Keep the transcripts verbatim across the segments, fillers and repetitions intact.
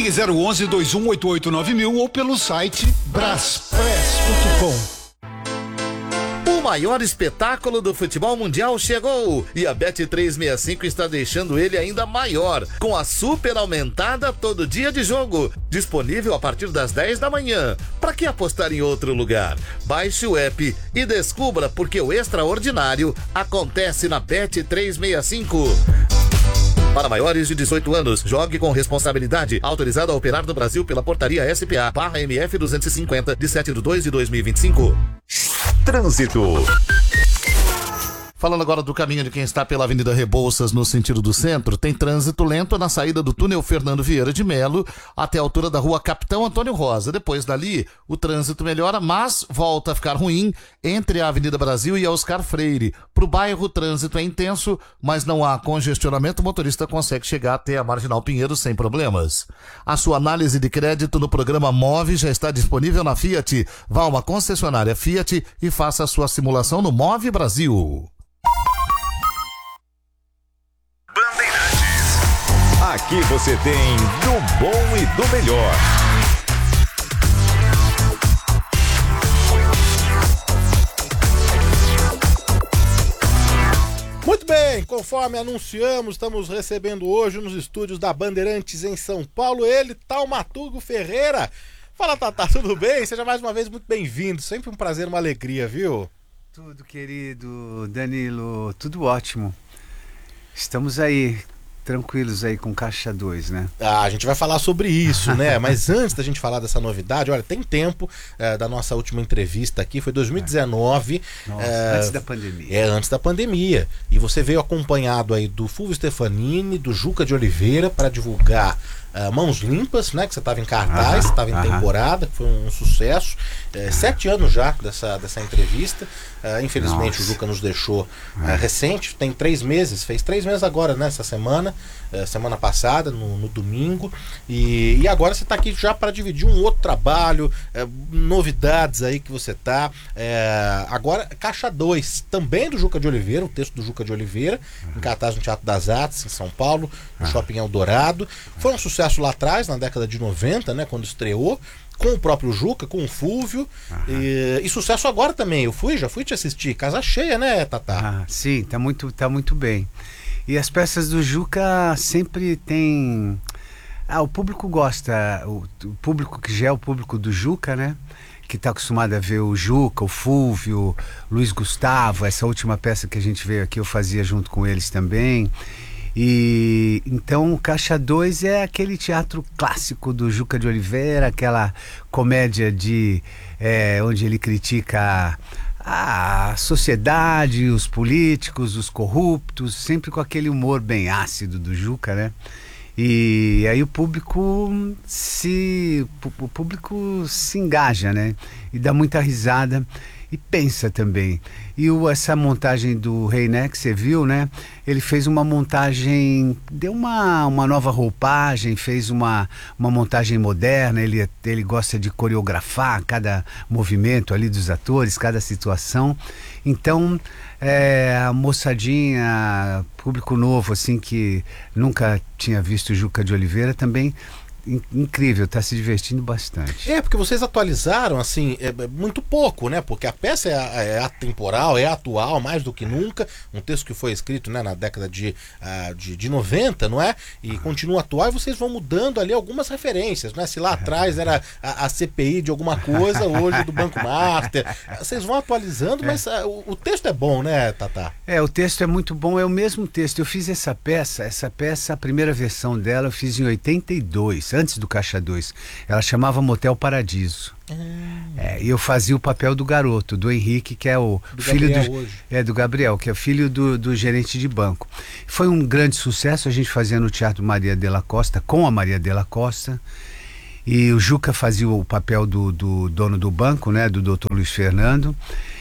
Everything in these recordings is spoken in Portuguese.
Ligue zero onze, dois um oito oito nove mil ou pelo site braspress ponto com. O maior espetáculo do futebol mundial chegou e a Bet trezentos e sessenta e cinco está deixando ele ainda maior, com a super aumentada todo dia de jogo, disponível a partir das dez da manhã. Para que apostar em outro lugar? Baixe o app e descubra porque o extraordinário acontece na Bet trezentos e sessenta e cinco. Para maiores de dezoito anos, jogue com responsabilidade. Autorizado a operar no Brasil pela portaria S P A barra M F duzentos e cinquenta, de sete de dois de dois mil e vinte e cinco. Trânsito. Falando agora do caminho de quem está pela Avenida Rebouças no sentido do centro, tem trânsito lento na saída do túnel Fernando Vieira de Melo até a altura da rua Capitão Antônio Rosa. Depois dali, o trânsito melhora, mas volta a ficar ruim entre a Avenida Brasil e a Oscar Freire. Para o bairro, o trânsito é intenso, mas não há congestionamento, o motorista consegue chegar até a Marginal Pinheiro sem problemas. A sua análise de crédito no programa Move já está disponível na Fiat. Vá a uma concessionária Fiat e faça a sua simulação no Move Brasil. Aqui você tem do bom e do melhor. Muito bem, conforme anunciamos, estamos recebendo hoje nos estúdios da Bandeirantes em São Paulo ele, Taumaturgo Ferreira. Fala, Tatá, tudo bem? Seja mais uma vez muito bem-vindo, sempre um prazer, uma alegria, viu? Tudo, querido Danilo, tudo ótimo. Estamos aí, tranquilos aí com Caixa dois, né? Ah, a gente vai falar sobre isso, né? Mas antes da gente falar dessa novidade, olha, tem tempo é, da nossa última entrevista aqui, foi dois mil e dezenove. Nossa, é, antes da pandemia. É, antes da pandemia. E você veio acompanhado aí do Fulvio Stefanini, do Juca de Oliveira, para divulgar uh, Mãos Limpas, né? Que você estava em cartaz, você estava em aham. temporada, que foi um sucesso. É, sete anos já dessa, dessa entrevista. Uh, infelizmente Nossa. o Juca nos deixou uh, recente, tem três meses, fez três meses agora, né? Essa semana, uh, semana passada, no, no domingo. E, e agora você está aqui já para dividir um outro trabalho, uh, novidades aí que você tá. Uh, agora, Caixa dois, também do Juca de Oliveira, o texto do Juca de Oliveira, uhum. em cartaz no Teatro das Artes, em São Paulo, no uhum. Shopping Eldorado. Foi um sucesso lá atrás, na década de noventa, né? Quando estreou, com o próprio Juca, com o Fulvio, e, e sucesso agora também. Eu fui, já fui te assistir, casa cheia, né, Tatá? Ah, sim, tá muito, tá muito bem. E as peças do Juca sempre tem... Ah, o público gosta, o, o público que já é o público do Juca, né? Que está acostumado a ver o Juca, o Fulvio, Luiz Gustavo, essa última peça que a gente veio aqui eu fazia junto com eles também. E então o Caixa dois é aquele teatro clássico do Juca de Oliveira, aquela comédia de é, onde ele critica a, a sociedade, os políticos, os corruptos, sempre com aquele humor bem ácido do Juca, né? E aí o público se o público se engaja, né? E dá muita risada e pensa também. E o, essa montagem do Reiné que você viu, né? Ele fez uma montagem, deu uma, uma nova roupagem, fez uma, uma montagem moderna. Ele, ele gosta de coreografar cada movimento ali dos atores, cada situação. Então, é, a moçadinha, público novo, assim, que nunca tinha visto Juca de Oliveira, também incrível, está se divertindo bastante. É, porque vocês atualizaram, assim, é, muito pouco, né? Porque a peça é, é atemporal, é atual, mais do que nunca. Um texto que foi escrito, né, na década de, uh, de, de noventa, não é? E ah. continua atual, e vocês vão mudando ali algumas referências, né? Se lá atrás era a, a C P I de alguma coisa, hoje do Banco Master. Vocês vão atualizando, mas uh, o, o texto é bom, né, Tatá? É, o texto é muito bom, é o mesmo texto. Eu fiz essa peça, essa peça, a primeira versão dela eu fiz em oitenta e dois, antes do Caixa dois. Ela chamava Motel Paradiso. Hum. É, e eu fazia o papel do garoto, do Henrique, que é o do filho Gabriel do, hoje. é, do Gabriel, que é filho do, do gerente de banco. Foi um grande sucesso, a gente fazia no Teatro Maria de la Costa, com a Maria de la Costa. E o Juca fazia o papel do, do dono do banco, né, do doutor Luiz Fernando.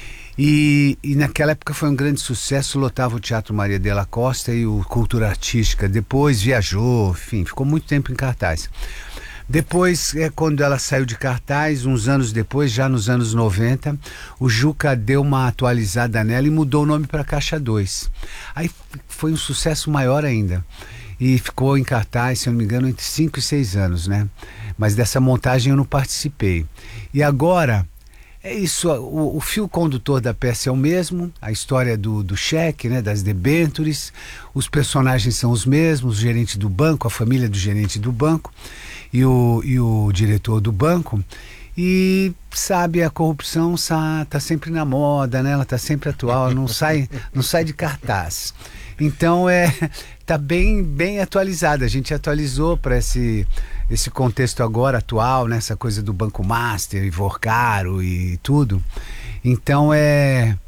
E, e naquela época foi um grande sucesso, lotava o Teatro Maria de la Costa e o Cultura Artística. Depois viajou, enfim, ficou muito tempo em cartaz. Depois, é, quando ela saiu de cartaz, uns anos depois, já nos anos noventa, o Juca deu uma atualizada nela e mudou o nome para Caixa dois. Aí foi um sucesso maior ainda. e ficou em cartaz, se eu não me engano, entre cinco e seis anos, né? Mas dessa montagem eu não participei. E agora, é isso, o, o fio condutor da peça é o mesmo, a história do, do cheque, né, das debêntures, os personagens são os mesmos, o gerente do banco, a família do gerente do banco e o, e o diretor do banco. E, sabe, a corrupção está sempre na moda, né? Ela está sempre atual, não sai, não sai de cartaz. Então, é, tá bem, bem atualizada. A gente atualizou para esse, esse contexto agora atual, né? Essa coisa do Banco Master e Vorcaro e tudo. Então, é,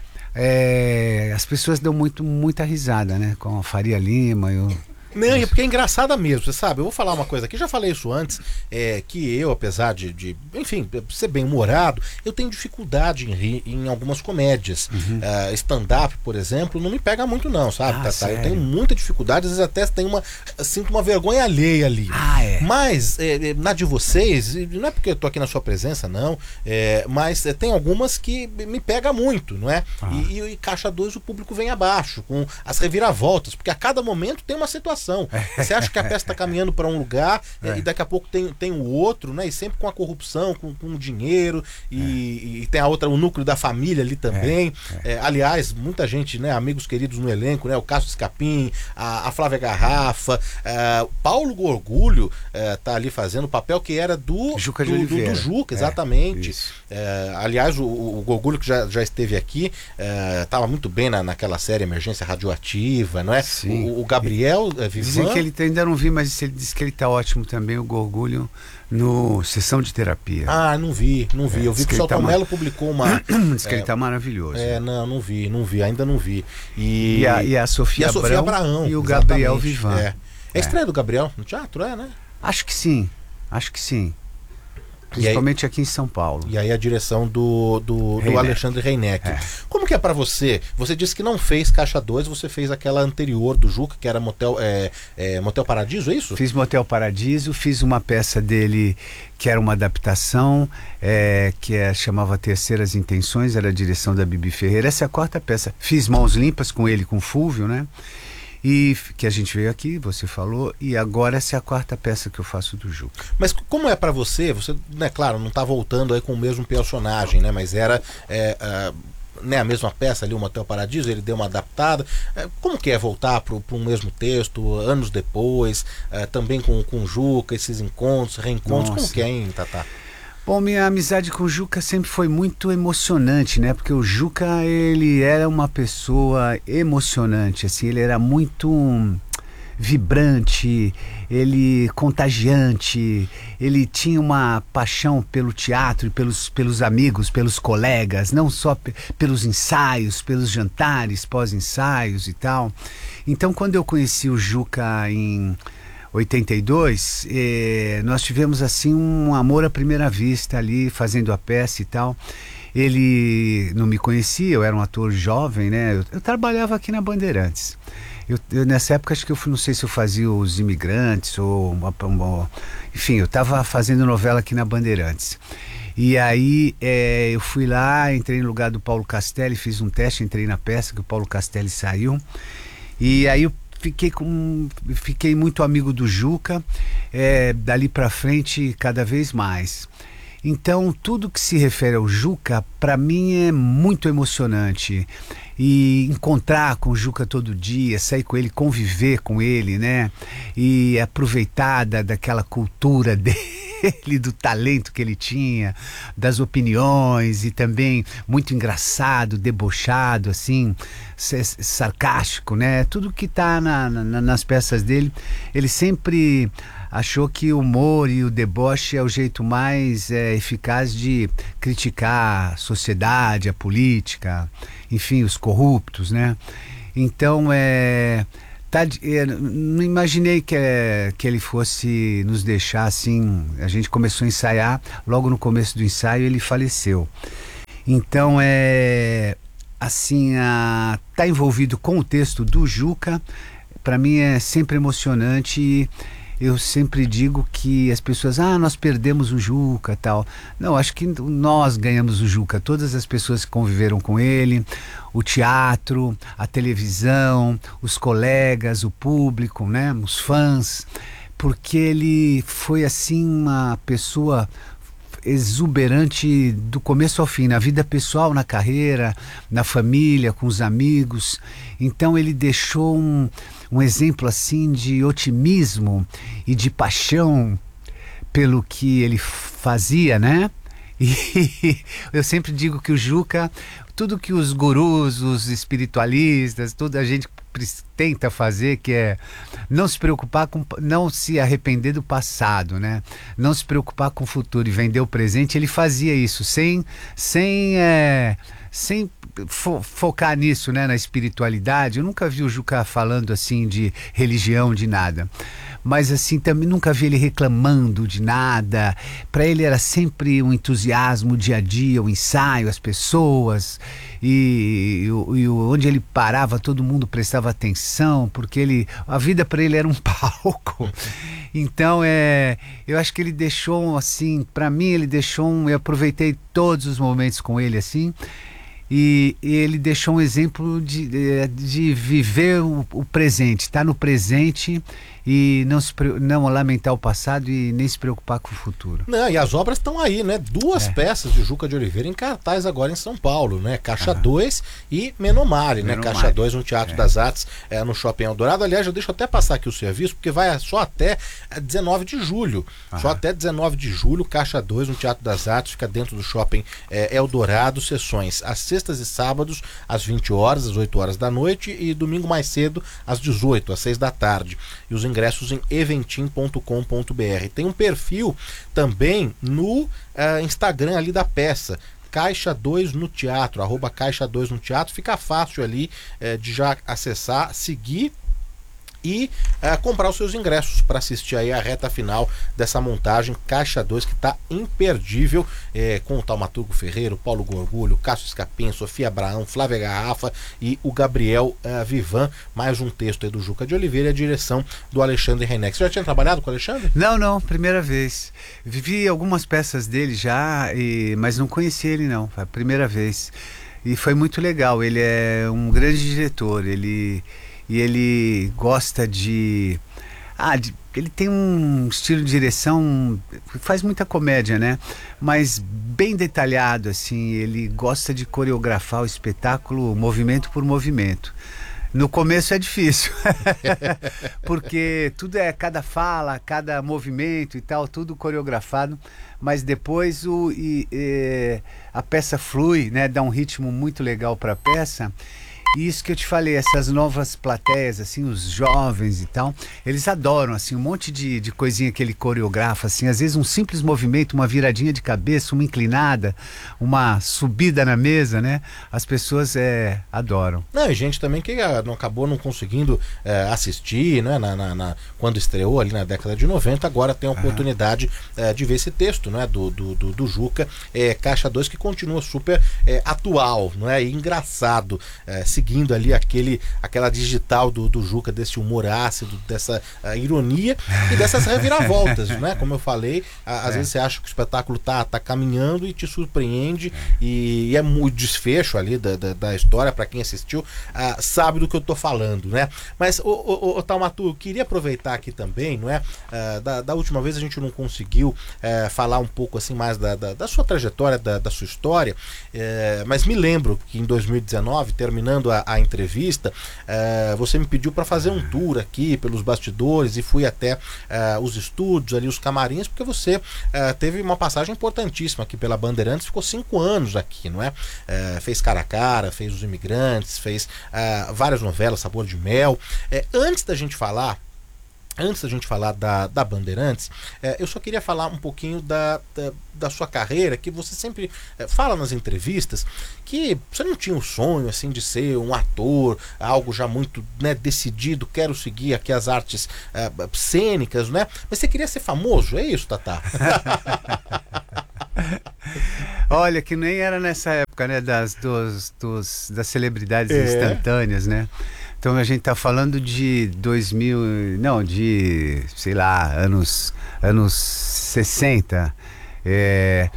é, as pessoas dão muito, muita risada, né? Com a Faria Lima e o... Não, é porque é engraçada mesmo, você sabe, eu vou falar uma coisa aqui, já falei isso antes, é que eu, apesar de, de enfim, ser bem humorado, eu tenho dificuldade em rir em algumas comédias. Uhum. Uh, stand-up, por exemplo, não me pega muito não, sabe, ah, Tatá? Eu tenho muita dificuldade, às vezes até tenho uma, sinto uma vergonha alheia ali. Ah, é? Mas, é, na de vocês, não é porque eu tô aqui na sua presença, não, é, mas é, tem algumas que me pega muito, não é? Ah. E, e, e Caixa dois o público vem abaixo, com as reviravoltas, porque a cada momento tem uma situação. Você acha que a peça está caminhando para um lugar é. e daqui a pouco tem, tem o outro, né? E sempre com a corrupção, com, com o dinheiro e, é. e tem a outra, o núcleo da família ali também. É. É, aliás, muita gente, né? Amigos queridos no elenco, né? O Cássio Escapim, a, a Flávia Garrafa, uh, Paulo Gorgulho uh, tá ali fazendo o papel que era do Juca de do, Oliveira. Do, do Juca, exatamente. É, uh, aliás, o, o Gorgulho que já, já esteve aqui estava uh, muito bem na, naquela série Emergência Radioativa, não é? Sim. O, o Gabriel uh, Dizem que ele tá, ainda não vi, mas ele disse que ele tá ótimo também, o Gorgulho, no Sessão de Terapia. Ah, não vi, não vi. É, eu vi que, que o Celton tá Mello publicou uma... Diz que é, ele tá maravilhoso. É, não, não vi, não vi, ainda não vi. E, e, a, e a Sofia, e a Sofia Abrão, Abraão e o Gabriel Vivan. É. É a estreia do Gabriel no teatro, é, né? Acho que sim, acho que sim. Principalmente aí, aqui em São Paulo. E aí a direção do, do, do Alexandre Reineck. É. Como que é pra você? Você disse que não fez Caixa dois, você fez aquela anterior do Juca, que era Motel, é, é, Motel Paradiso, é isso? Fiz Motel Paradiso, fiz uma peça dele que era uma adaptação, é, que é, chamava Terceiras Intenções, era a direção da Bibi Ferreira. Essa é a quarta peça. Fiz Mãos Limpas com ele, com o Fúvio, né? E que a gente veio aqui, você falou, e agora essa é a quarta peça que eu faço do Juca. Mas como é pra você, você, né, claro, não tá voltando aí com o mesmo personagem, né, mas era é, uh, né, a mesma peça ali, o Motel Paradiso, ele deu uma adaptada, é, como que é voltar pro, pro mesmo texto, anos depois, uh, também com, com o Juca, esses encontros, reencontros, Nossa. Como que é, hein, Tatá? Bom, minha amizade com o Juca sempre foi muito emocionante, né? Porque o Juca, ele era uma pessoa emocionante, assim, ele era muito vibrante, ele contagiante, ele tinha uma paixão pelo teatro e pelos, pelos amigos, pelos colegas, não só pe- pelos ensaios, pelos jantares, pós-ensaios e tal. Então, quando eu conheci o Juca em oitenta e dois, eh, nós tivemos assim um amor à primeira vista ali, fazendo a peça e tal. Ele não me conhecia, eu era um ator jovem, né? Eu, eu trabalhava aqui na Bandeirantes. Eu, eu, nessa época, acho que eu não sei se eu fazia Os Imigrantes ou... Uma, uma, enfim, eu estava fazendo novela aqui na Bandeirantes. E aí eh, eu fui lá, entrei no lugar do Paulo Castelli, fiz um teste, entrei na peça, que o Paulo Castelli saiu. E aí eu Fiquei, com, fiquei muito amigo do Juca, é, dali pra frente cada vez mais. Então tudo que se refere ao Juca, para mim é muito emocionante. E encontrar com o Juca todo dia, sair com ele, conviver com ele, né? E aproveitar da, daquela cultura dele, do talento que ele tinha, das opiniões, e também muito engraçado, debochado, assim, sarcástico, né? Tudo que tá na, na, nas peças dele, ele sempre achou que o humor e o deboche é o jeito mais é, eficaz de criticar a sociedade, a política, enfim, os corruptos, né? Então, é, tá, é, não imaginei que, é, que ele fosse nos deixar assim. A gente começou a ensaiar, logo no começo do ensaio ele faleceu. Então, é, assim, a, tá envolvido com o texto do Juca, para mim é sempre emocionante. E, eu sempre digo que as pessoas, ah, nós perdemos o Juca, tal. Não, acho que nós ganhamos o Juca, todas as pessoas que conviveram com ele, o teatro, a televisão, os colegas, o público, né, os fãs, porque ele foi assim uma pessoa exuberante do começo ao fim, na vida pessoal, na carreira, na família, com os amigos. Então ele deixou um, um exemplo assim de otimismo e de paixão pelo que ele fazia, né? E eu sempre digo que o Juca, tudo que os gurus, os espiritualistas, toda a gente tenta fazer, que é não se preocupar com, não se arrepender do passado, né? Não se preocupar com o futuro e vender o presente. Ele fazia isso sem, sem, é, sem fo focar nisso, né? Na espiritualidade. Eu nunca vi o Juca falando assim de religião, de nada. Mas assim, também nunca vi ele reclamando de nada. Para ele era sempre um entusiasmo, o dia a dia, o ensaio, as pessoas. E, e, e onde ele parava, todo mundo prestava atenção, porque ele, a vida para ele era um palco. Então, é, eu acho que ele deixou, assim, para mim ele deixou um, eu aproveitei todos os momentos com ele, assim, e, e ele deixou um exemplo de, de, de viver o, o presente, estar no presente e não, se, não lamentar o passado e nem se preocupar com o futuro. Não, e as obras estão aí, né? Duas é. peças de Juca de Oliveira em cartaz agora em São Paulo, né? Caixa dois e Menomare, né? Menomare. Caixa dois no Teatro é. das Artes, é, no Shopping Eldorado. Aliás, eu deixo até passar aqui o serviço, porque vai só até dezenove de julho. Aham. Só até dezenove de julho, Caixa dois no Teatro das Artes, fica dentro do Shopping é, Eldorado, sessões às sextas e sábados, às vinte horas, às oito horas da noite, e domingo mais cedo, às dezoito, às seis da tarde. E os ingressos em eventim ponto com ponto br. Tem um perfil também no uh, Instagram ali da peça, Caixa dois no Teatro, arroba Caixa dois no Teatro. Fica fácil ali uh, de já acessar, seguir e uh, comprar os seus ingressos para assistir aí a reta final dessa montagem Caixa dois, que está imperdível, é, com o Taumaturgo Ferreiro, Paulo Gorgulho, Cássio Escapim, Sofia Abraão, Flávia Garrafa e o Gabriel uh, Vivan. Mais um texto aí do Juca de Oliveira e a direção do Alexandre Reineck. Você já tinha trabalhado com o Alexandre? Não, não, primeira vez. Vivi algumas peças dele já, e, mas não conheci ele não, foi a primeira vez. E foi muito legal, ele é um grande diretor, ele... E ele gosta de... Ah, de, ele tem um estilo de direção... Faz muita comédia, né? Mas bem detalhado, assim. Ele gosta de coreografar o espetáculo movimento por movimento. No começo é difícil. Porque tudo é... Cada fala, cada movimento e tal, tudo coreografado. Mas depois o, e, e, a peça flui, né? Dá um ritmo muito legal para a peça. E isso que eu te falei, essas novas plateias, assim, os jovens e tal, eles adoram, assim, um monte de, de coisinha que ele coreografa, assim, às vezes um simples movimento, uma viradinha de cabeça, uma inclinada, uma subida na mesa, né? As pessoas é, adoram. Não, e gente também que ah, não acabou não conseguindo é, assistir, né? Na, na, na, quando estreou ali na década de noventa, agora tem a oportunidade é, de ver esse texto, né? Do, do, do, do Juca, é, Caixa dois, que continua super é, atual, não é? E engraçado, é, seguindo ali aquele, aquela digital do, do Juca, desse humor ácido, dessa uh, ironia e dessas reviravoltas, né? Como eu falei, a, às é. vezes você acha que o espetáculo tá, tá caminhando e te surpreende, é. e, e é o desfecho ali da, da, da história, para quem assistiu, uh, sabe do que eu tô falando, né? Mas, ô, ô, ô Taumaturgo, eu queria aproveitar aqui também, não é? Uh, da, da última vez a gente não conseguiu uh, falar um pouco assim mais da, da, da sua trajetória, da, da sua história, uh, mas me lembro que em dois mil e dezenove, terminando a A, a entrevista, uh, você me pediu para fazer um tour aqui pelos bastidores, e fui até uh, os estúdios ali, os camarins, porque você uh, teve uma passagem importantíssima aqui pela Bandeirantes, ficou cinco anos aqui, não é? Uh, fez Cara a Cara, fez Os Imigrantes, fez uh, várias novelas, Sabor de Mel. Uh, antes da gente falar Antes da gente falar da, da Bandeirantes, é, eu só queria falar um pouquinho da, da, da sua carreira, que você sempre é, fala nas entrevistas, que você não tinha o sonho assim de ser um ator, algo já muito, né, decidido, quero seguir aqui as artes é, cênicas, né? Mas você queria ser famoso, é isso, Tatá? Olha, que nem era nessa época, né, das, dos, dos, das celebridades é. instantâneas, né? então a gente tá falando de dois mil, não, de, sei lá, anos, anos sessenta. É,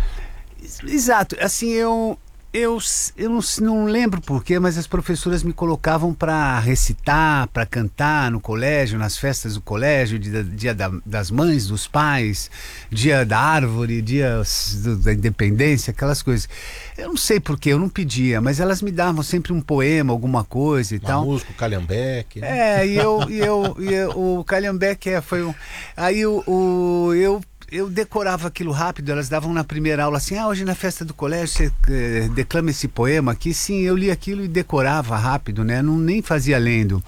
exato, assim, eu... Eu, eu não, não lembro porquê, mas as professoras me colocavam para recitar, para cantar no colégio, nas festas do colégio, dia, dia da, das mães, dos pais, dia da árvore, dia do, da independência, aquelas coisas. Eu não sei porquê, eu não pedia, mas elas me davam sempre um poema, alguma coisa e Uma tal. música, o Calhambeque. Né? É, e eu, e eu, e eu o Calhambeque é, foi um... Aí o, o eu... eu decorava aquilo rápido, elas davam na primeira aula assim, ah, hoje na festa do colégio você eh, declama esse poema aqui. Sim, eu li aquilo e decorava rápido, né? Não nem fazia lendo.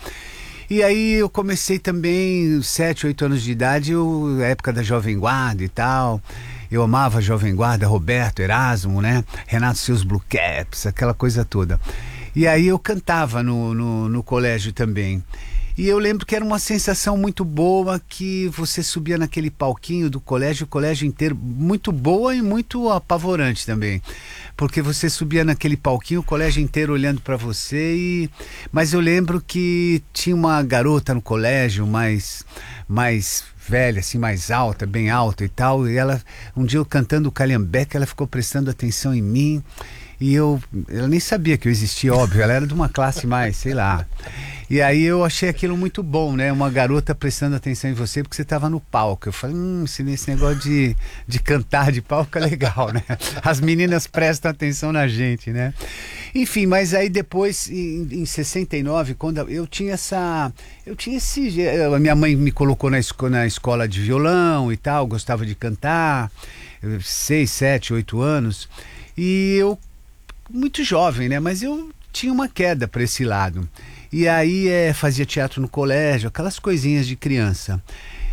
E aí eu comecei também, sete, oito anos de idade, eu, época da Jovem Guarda e tal. Eu amava a Jovem Guarda, Roberto, Erasmo, né? Renato Seus Blue Caps, aquela coisa toda. E aí eu cantava no, no, no colégio também. E eu lembro que era uma sensação muito boa, que você subia naquele palquinho do colégio, o colégio inteiro, muito boa e muito apavorante também. Porque você subia naquele palquinho, o colégio inteiro olhando para você. E... Mas eu lembro que tinha uma garota no colégio, mais, mais velha, assim, mais alta, bem alta e tal. E ela, um dia eu cantando o Calhambeque, ela ficou prestando atenção em mim. E eu, ela nem sabia que eu existia, óbvio, ela era de uma classe mais, sei lá. E aí eu achei aquilo muito bom, né? Uma garota prestando atenção em você porque você estava no palco. Eu falei, hum, esse, esse negócio de, de cantar de palco é legal, né? As meninas prestam atenção na gente, né? Enfim, mas aí depois, em, em sessenta e nove, quando eu tinha essa... Eu tinha esse... A minha mãe me colocou na, esco, na escola de violão e tal, gostava de cantar, seis, sete, oito anos. E eu... muito jovem, né? Mas eu tinha uma queda para esse lado. E aí é, fazia teatro no colégio, aquelas coisinhas de criança.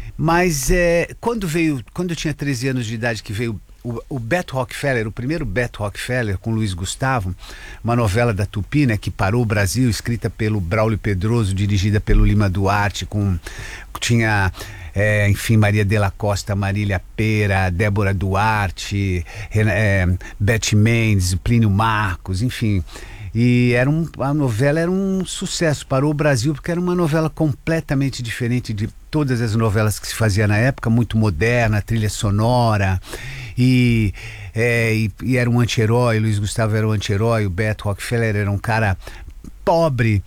Mas é, quando veio, quando eu tinha treze anos de idade, que veio o, o Beto Rockefeller, o primeiro Beto Rockefeller, com Luiz Gustavo, uma novela da Tupi, né, que parou o Brasil, escrita pelo Braulio Pedroso, dirigida pelo Lima Duarte, com tinha... É, enfim, Maria de la Costa, Marília Pera, Débora Duarte, é, Beth Mendes, Plínio Marcos, enfim. E era um, a novela era um sucesso, parou o Brasil porque era uma novela completamente diferente de todas as novelas que se fazia na época, muito moderna, trilha sonora, e, é, e, e era um anti-herói, Luiz Gustavo era um anti-herói, o Beto Rockefeller era um cara pobre,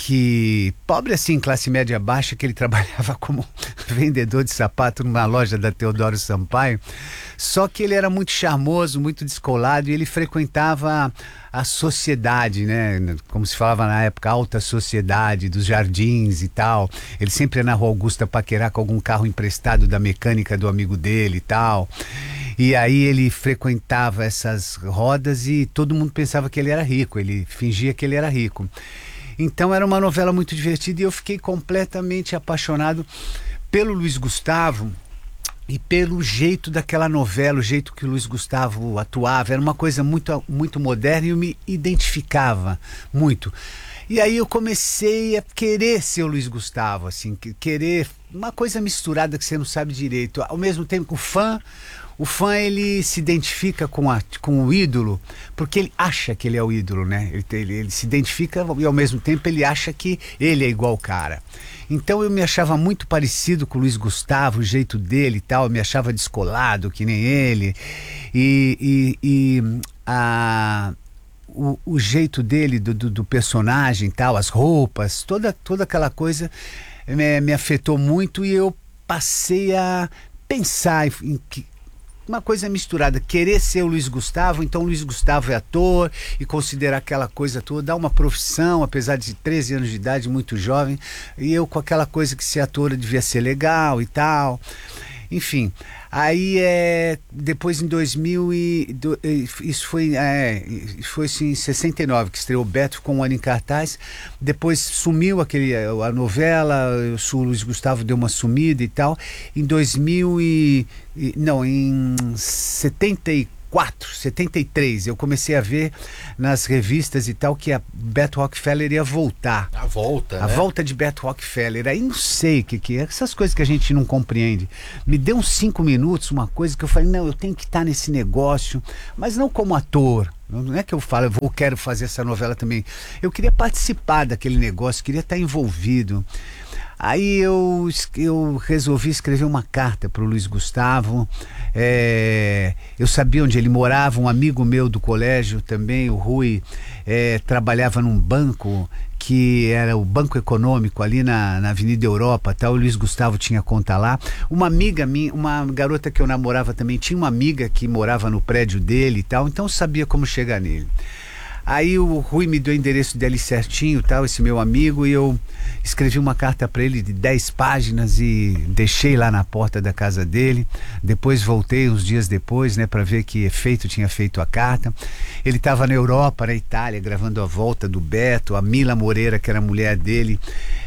que pobre assim, classe média baixa, que ele trabalhava como vendedor de sapato numa loja da Teodoro Sampaio, só que ele era muito charmoso, muito descolado, e ele frequentava a sociedade, né, como se falava na época, alta sociedade dos jardins e tal. Ele sempre ia na Rua Augusta paquerar com algum carro emprestado da mecânica do amigo dele e tal. E aí ele frequentava essas rodas e todo mundo pensava que ele era rico, ele fingia que ele era rico. Então era uma novela muito divertida e eu fiquei completamente apaixonado pelo Luiz Gustavo e pelo jeito daquela novela, o jeito que o Luiz Gustavo atuava. Era uma coisa muito, muito moderna e eu me identificava muito. E aí eu comecei a querer ser o Luiz Gustavo, assim, querer uma coisa misturada que você não sabe direito. Ao mesmo tempo que o fã... O fã, ele se identifica com, a, com o ídolo porque ele acha que ele é o ídolo, né? Ele, ele, ele se identifica e ao mesmo tempo ele acha que ele é igual o cara. Então eu me achava muito parecido com o Luiz Gustavo, o jeito dele e tal, eu me achava descolado que nem ele. E, e, e a... O, o jeito dele, do, do, do personagem tal, as roupas, toda, toda aquela coisa me, me afetou muito e eu passei a pensar em que uma coisa misturada, querer ser o Luiz Gustavo, então o Luiz Gustavo é ator e considerar aquela coisa toda, dar uma profissão, apesar de treze anos de idade, muito jovem, e eu com aquela coisa que ser ator devia ser legal e tal. Enfim, aí é, depois em dois mil e do, isso foi é, foi assim, em sessenta e nove que estreou o Beto com um ano em cartaz. Depois sumiu aquele a novela, o Luiz Gustavo deu uma sumida e tal. Em dois mil e não, em setenta e quatro, setenta e três, eu comecei a ver nas revistas e tal que a Beto Rockefeller ia voltar. A volta, A né? volta de Beto Rockefeller. Aí não sei o que que é, essas coisas que a gente não compreende. Me deu uns cinco minutos, uma coisa que eu falei, não, eu tenho que estar nesse negócio, mas não como ator. Não é que eu falo, eu vou, quero fazer essa novela também. Eu queria participar daquele negócio, queria estar envolvido. Aí eu, eu resolvi escrever uma carta para o Luiz Gustavo. É, eu sabia onde ele morava, um amigo meu do colégio também, o Rui, é, trabalhava num banco que era o Banco Econômico ali na, na Avenida Europa, tal. O Luiz Gustavo tinha conta lá. Uma amiga minha, uma garota que eu namorava também, tinha uma amiga que morava no prédio dele e tal, então eu sabia como chegar nele. Aí o Rui me deu o endereço dele certinho, tal, esse meu amigo, e eu escrevi uma carta para ele de dez páginas e deixei lá na porta da casa dele. Depois voltei uns dias depois, né, para ver que efeito tinha feito a carta. Ele estava na Europa, na Itália, gravando A Volta do Beto. A Mila Moreira, que era a mulher dele,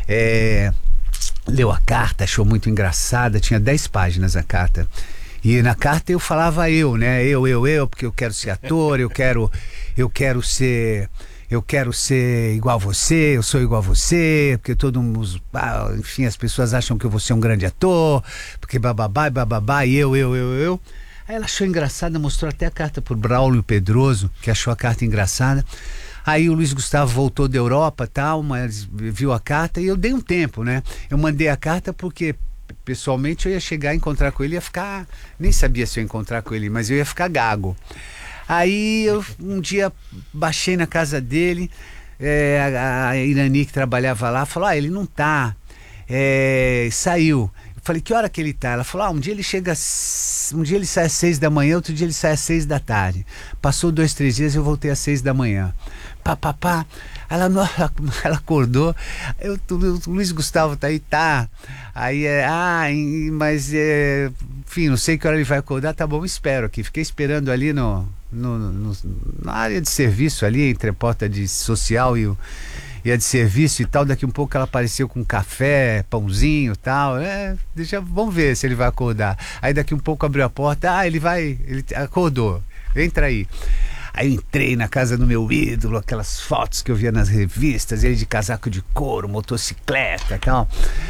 é, leu a carta, achou muito engraçada. Tinha dez páginas a carta. E na carta eu falava eu, né? Eu, eu, eu, porque eu quero ser ator, eu quero, eu quero ser, eu quero ser igual a você, eu sou igual a você, porque todo mundo, ah, enfim, as pessoas acham que eu vou ser um grande ator, porque bababá, bababá, e eu, eu, eu, eu. Aí ela achou engraçada, mostrou até a carta pro Braulio Pedroso, que achou a carta engraçada. Aí o Luiz Gustavo voltou da Europa, tal, mas viu a carta e eu dei um tempo, né? Eu mandei a carta porque pessoalmente eu ia chegar, encontrar com ele, ia ficar, nem sabia se eu ia encontrar com ele, mas eu ia ficar gago. Aí eu um dia baixei na casa dele, é, a, a Irani que trabalhava lá falou, ah, ele não tá, é, saiu. Eu falei, que hora que ele tá? Ela falou, ah, um dia ele chega, um dia ele sai às seis da manhã, outro dia ele sai às seis da tarde. Passou dois, três dias, eu voltei às seis da manhã. Pá, pá, pá. Ela, ela, ela acordou, eu, o Luiz Gustavo tá aí, tá. Aí é, ah, mas é, enfim, não sei que hora ele vai acordar, tá bom, espero aqui. Fiquei esperando ali no, no, no, na área de serviço ali, entre a porta de social e o e a de serviço e tal. Daqui um pouco ela apareceu com café, pãozinho e tal. É, deixa, vamos ver se ele vai acordar. Aí daqui um pouco abriu a porta, ah, ele vai, ele acordou, entra aí. Aí eu entrei na casa do meu ídolo, aquelas fotos que eu via nas revistas, ele de casaco de couro, motocicleta e tal.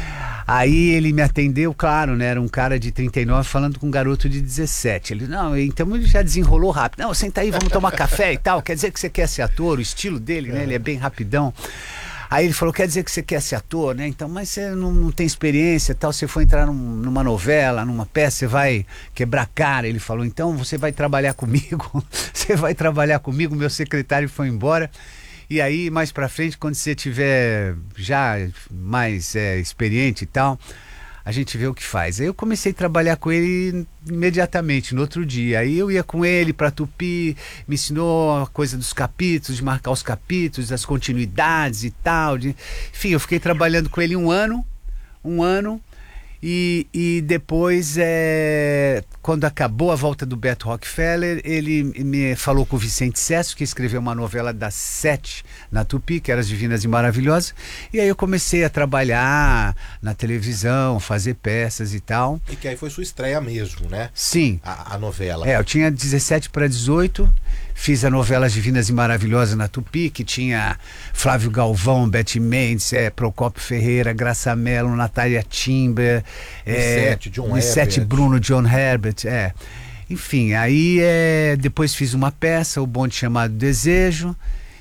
Aí ele me atendeu, claro, né? Era um cara de trinta e nove falando com um garoto de dezessete. Ele, não, então ele já desenrolou rápido. Não, senta aí, vamos tomar café e tal. Quer dizer que você quer ser ator, o estilo dele, né? Ele é bem rapidão. Aí ele falou, quer dizer que você quer ser ator, né? Então, mas você não, não tem experiência e tal, você foi entrar num, numa novela, numa peça, você vai quebrar cara. Ele falou, então você vai trabalhar comigo, você vai trabalhar comigo, meu secretário foi embora. E aí, mais pra frente, quando você tiver já mais é, experiente e tal, a gente vê o que faz. Aí eu comecei a trabalhar com ele imediatamente, no outro dia. Aí eu ia com ele para Tupi, me ensinou a coisa dos capítulos, de marcar os capítulos, as continuidades e tal. De... Enfim, eu fiquei trabalhando com ele um ano, um ano, e, e depois, é, quando acabou a volta do Beto Rockefeller, ele me falou com o Vicente Sesso, que escreveu uma novela das sete na Tupi, que era As Divinas e Maravilhosas, e aí eu comecei a trabalhar na televisão, fazer peças e tal. E que aí foi sua estreia mesmo, né? Sim. A, a novela. É, eu tinha dezessete para dezoito, fiz a novela As Divinas e Maravilhosas na Tupi, que tinha Flávio Galvão, Beth Mendes, é, Procópio Ferreira, Graça Mello, Natália Timber, é, John Nissete Herbert. Bruno, John Herbert, é. Enfim, aí é, depois fiz uma peça, O Bonde Chamado Desejo,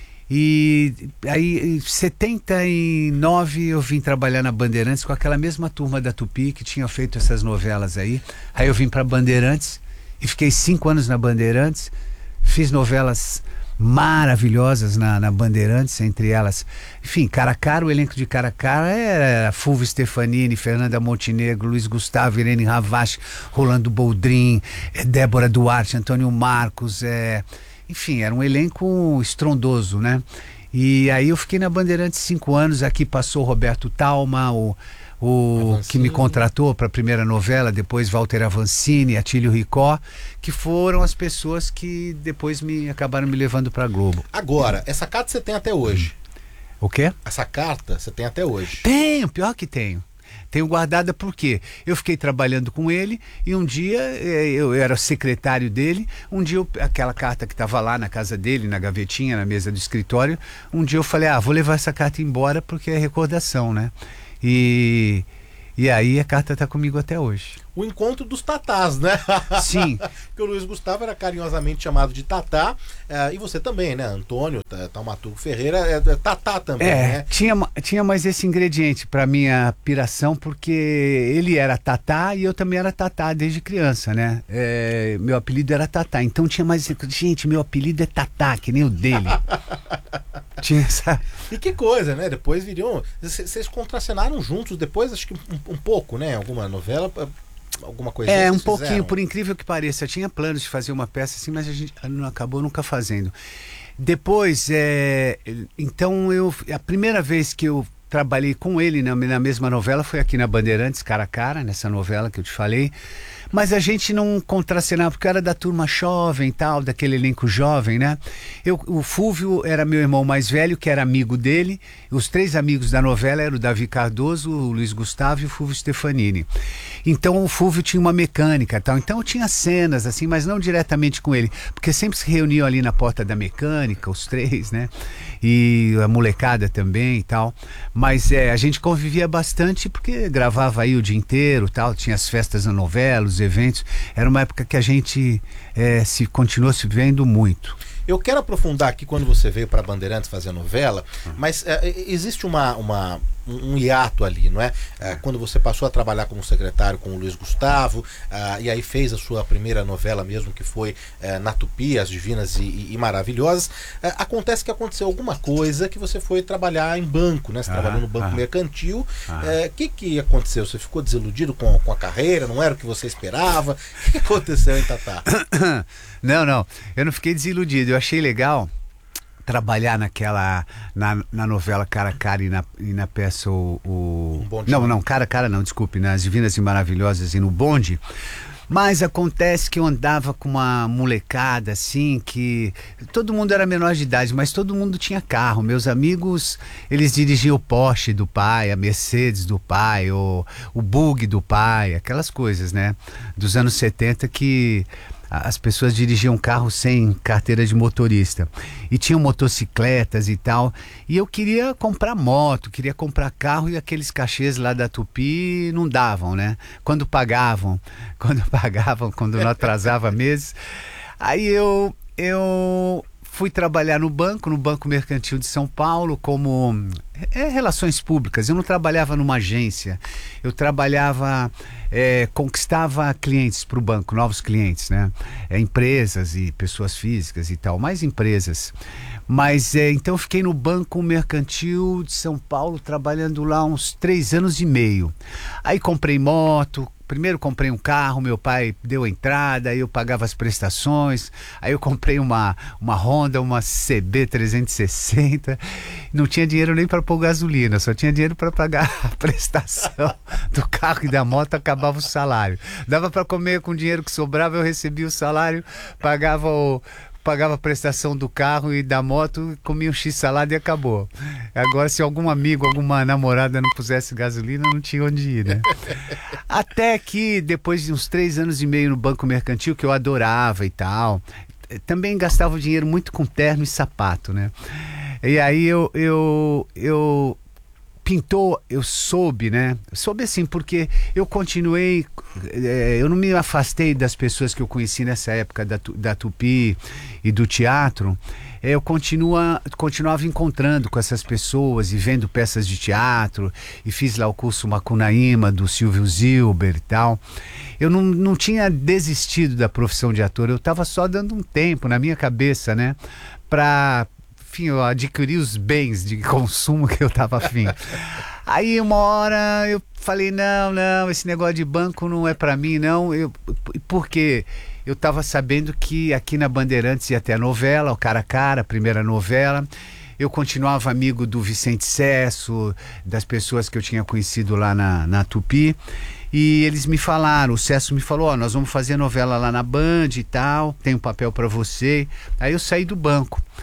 e aí em setenta e nove eu vim trabalhar na Bandeirantes com aquela mesma turma da Tupi que tinha feito essas novelas aí. Aí eu vim para Bandeirantes e fiquei cinco anos na Bandeirantes, fiz novelas maravilhosas na, na Bandeirantes, entre elas, enfim, cara a cara, o elenco de cara a cara era Fulvio Stefanini, Fernanda Montenegro, Luiz Gustavo, Irene Ravache, Rolando Boldrin, é, Débora Duarte, Antônio Marcos, é, enfim, era um elenco estrondoso, né? E aí eu fiquei na Bandeirantes cinco anos, aqui passou Roberto Talma, o o que me contratou para a primeira novela, depois Walter Avancini, Atílio Ricó, que foram as pessoas que depois me acabaram me levando para a Globo. Agora, essa carta você tem até hoje. O quê? Essa carta você tem até hoje. Tenho, pior que tenho. tenho guardada porque eu fiquei trabalhando com ele e um dia eh, eu era secretário dele, um dia eu, aquela carta que estava lá na casa dele, na gavetinha, na mesa do escritório, um dia eu falei, ah, vou levar essa carta embora porque é recordação, né? E, e aí a carta está comigo até hoje. O encontro dos tatás, né? Sim. Porque o Luiz Gustavo era carinhosamente chamado de tatá, é, e você também, né? Antônio Taumaturgo Ferreira é, é tatá também, é, né? Tinha, tinha mais esse ingrediente para minha piração, porque ele era tatá e eu também era tatá desde criança, né? É, meu apelido era tatá, então tinha mais... Gente, meu apelido é tatá, que nem o dele. Tinha essa... E que coisa, né? Depois viriam... Vocês contracenaram juntos depois, acho que um, um pouco, né? Alguma novela... Alguma coisa É, um fizeram? pouquinho, por incrível que pareça. Eu tinha planos de fazer uma peça assim, mas a gente não acabou nunca fazendo. Depois, é, então eu, a primeira vez que eu trabalhei com ele na, na mesma novela foi aqui na Bandeirantes, cara a cara, nessa novela que eu te falei. Mas a gente não contracenava, porque eu era da turma jovem e tal, daquele elenco jovem, né? Eu, o Fúvio era meu irmão mais velho, que era amigo dele. Os três amigos da novela eram o Davi Cardoso, o Luiz Gustavo e o Fúvio Stefanini. Então o Fúvio tinha uma mecânica e tal. Então eu tinha cenas, assim, mas não diretamente com ele. Porque sempre se reuniam ali na porta da mecânica, os três, né? E a molecada também e tal. Mas é, a gente convivia bastante porque gravava aí o dia inteiro tal. Tinha as festas na novela, os eventos. Era uma época que a gente é, se continuou se vendo muito. Eu quero aprofundar aqui quando você veio para Bandeirantes fazer a novela, mas é, existe uma, uma, um hiato ali, não é? é? Quando você passou a trabalhar como secretário com o Luiz Gustavo, ah, e aí fez a sua primeira novela mesmo, que foi é, na Tupi, As Divinas e, e, e Maravilhosas, é, acontece que aconteceu alguma coisa que você foi trabalhar em banco, né? Você ah, trabalhou no banco ah, mercantil. O ah. é, que, que aconteceu? Você ficou desiludido com, com a carreira? Não era o que você esperava? O que aconteceu em Tatá? Não, não. Eu não fiquei desiludido. Eu achei legal trabalhar naquela na, na novela Cara a Cara e na, e na peça o, o... Um não, não, Cara a Cara não, desculpe, nas Divinas e Maravilhosas e no Bonde. Mas acontece que eu andava com uma molecada assim, que todo mundo era menor de idade, mas todo mundo tinha carro. Meus amigos, eles dirigiam o Porsche do pai, a Mercedes do pai, o, o Bug do pai, aquelas coisas, né? Dos anos setenta que as pessoas dirigiam carro sem carteira de motorista e tinham motocicletas e tal, e eu queria comprar moto, queria comprar carro, e aqueles cachês lá da Tupi não davam, né? Quando pagavam, quando pagavam, quando não atrasava meses, aí eu, eu fui trabalhar no banco, no Banco Mercantil de São Paulo, como é, relações públicas. Eu não trabalhava numa agência, eu trabalhava, é, conquistava clientes para o banco, novos clientes, né? É, empresas e pessoas físicas e tal, mais empresas. Mas é, então eu fiquei no Banco Mercantil de São Paulo, trabalhando lá uns três anos e meio. Aí comprei moto. Primeiro comprei um carro, meu pai deu a entrada, aí eu pagava as prestações, aí eu comprei uma, uma Honda, uma C B trezentos e sessenta, não tinha dinheiro nem para pôr gasolina, só tinha dinheiro para pagar a prestação do carro e da moto, acabava o salário. Dava para comer com o dinheiro que sobrava, eu recebia o salário, pagava o... pagava a prestação do carro e da moto, comia um x-salada e acabou. Agora, se algum amigo, alguma namorada não pusesse gasolina, não tinha onde ir, né? Até que, depois de uns três anos e meio no Banco Mercantil, que eu adorava e tal, também gastava o dinheiro muito com terno e sapato, né? E aí eu... eu, eu pintou, eu soube, né? Soube assim, porque eu continuei, é, eu não me afastei das pessoas que eu conheci nessa época da, da Tupi e do teatro. É, eu continua, continuava encontrando com essas pessoas e vendo peças de teatro, e fiz lá o curso Macunaíma do Silvio Zilber e tal. Eu não, não tinha desistido da profissão de ator, eu estava só dando um tempo na minha cabeça, né? Pra... enfim, eu adquiri os bens de consumo que eu tava afim. Aí uma hora eu falei, não, não, esse negócio de banco não é pra mim, não. Eu, porque eu tava sabendo que aqui na Bandeirantes ia ter a novela, o Cara a Cara, a primeira novela. Eu continuava amigo do Vicente Cesso, das pessoas que eu tinha conhecido lá na, na Tupi. E eles me falaram, o Cesso me falou, ó, nós vamos fazer a novela lá na Band e tal, tem um papel pra você. Aí eu saí do banco.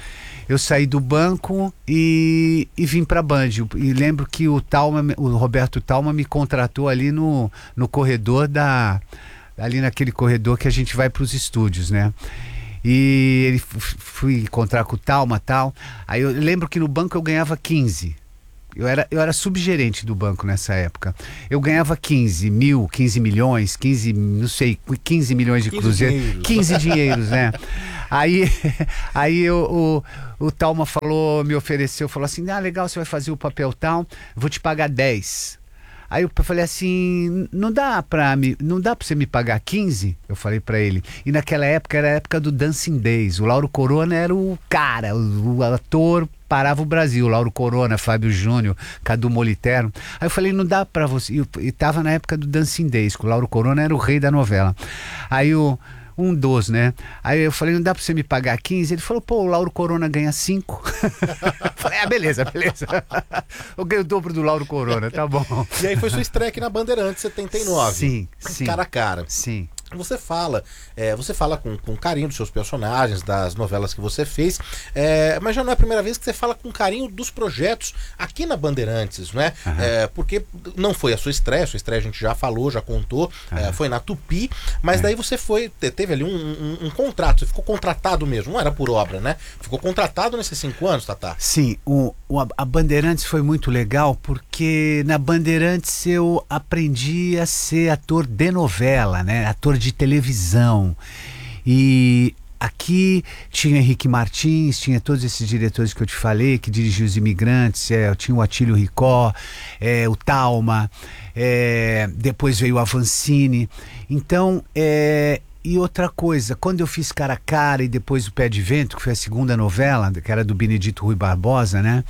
eu saí do banco e, e vim pra Band. E lembro que o Talma, o Roberto Talma me contratou ali no, no corredor da... ali naquele corredor que a gente vai pros estúdios, né? E ele fui encontrar com o Talma e tal. Aí eu lembro que no banco eu ganhava quinze. Eu era, eu era subgerente do banco nessa época. Eu ganhava quinze mil, quinze milhões, quinze, não sei, quinze milhões de cruzeiros. quinze dinheiros, né? Aí, aí eu, o, o Talma falou, me ofereceu, falou assim, ah, legal, você vai fazer o papel tal, vou te pagar dez. Aí eu falei assim, não dá pra, me, não dá pra você me pagar quinze? Eu falei pra ele. E naquela época era a época do Dancing Days. O Lauro Corona era o cara, o, o ator parava o Brasil. Lauro Corona, Fábio Júnior, Cadu Moliterno. Aí eu falei, não dá pra você... E, e tava na época do Dancing Days, que o Lauro Corona era o rei da novela. Aí o... Um dos, né? Aí eu falei, não dá pra você me pagar quinze? Ele falou, pô, o Lauro Corona ganha cinco. Falei, ah, beleza, beleza. Eu ganhei o dobro do Lauro Corona, tá bom. E aí foi sua estreia aqui na Bandeirantes, setenta e nove. Sim, sim. Cara a cara. Sim. Você fala, é, você fala com, com carinho dos seus personagens, das novelas que você fez, é, mas já não é a primeira vez que você fala com carinho dos projetos aqui na Bandeirantes, não é? Uhum. É, porque não foi a sua estreia, a sua estreia a gente já falou, já contou, uhum. é, foi na Tupi, mas uhum. daí você foi, teve ali um, um, um contrato, você ficou contratado mesmo, não era por obra, né? Ficou contratado nesses cinco anos, Tatá? Sim, o, o, a Bandeirantes foi muito legal, porque na Bandeirantes eu aprendi a ser ator de novela, né? Ator de televisão. E aqui tinha Henrique Martins, tinha todos esses diretores que eu te falei, que dirigiam Os Imigrantes, é, tinha o Atílio Ricó, é, o Talma, é, depois veio o Avancini. Então, é, e outra coisa, quando eu fiz Cara a Cara e depois o Pé de Vento, que foi a segunda novela, que era do Benedito Rui Barbosa, né?